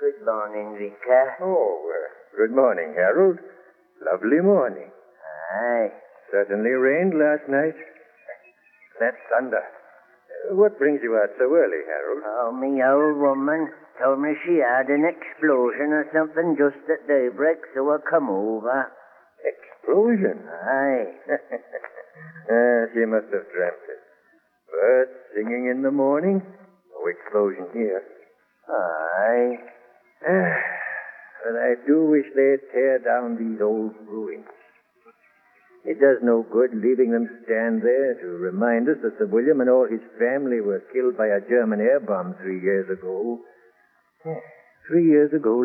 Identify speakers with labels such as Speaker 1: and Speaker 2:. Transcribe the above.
Speaker 1: Good morning, Vicar.
Speaker 2: Oh, good morning, Harold. Lovely morning.
Speaker 1: Aye.
Speaker 2: Certainly rained last night. That thunder. What brings you out so early, Harold?
Speaker 1: Oh, me old woman told me she had an explosion or something just at daybreak, so I come over.
Speaker 2: Explosion?
Speaker 1: Aye.
Speaker 2: She must have dreamt it. Birds singing in the morning. No explosion here.
Speaker 1: Aye.
Speaker 2: But I do wish they'd tear down these old ruins. It does no good leaving them stand there to remind us that Sir William and all his family were killed by a German air bomb 3 years ago. 3 years ago